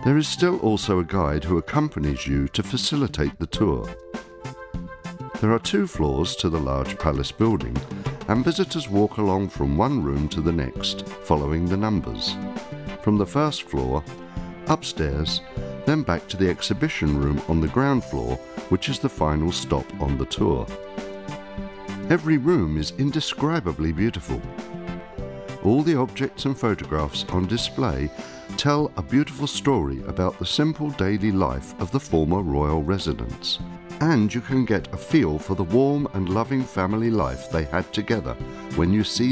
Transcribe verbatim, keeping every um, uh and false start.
There is still also a guide who accompanies you to facilitate the tour. There are two floors to the large palace building, and visitors walk along from one room to the next, following the numbers. From the first floor, upstairs, then back to the exhibition room on the ground floor, which is the final stop on the tour. Every room is indescribably beautiful. All the objects and photographs on display tell a beautiful story about the simple daily life of the former royal residents, and you can get a feel for the warm and loving family life they had together when you see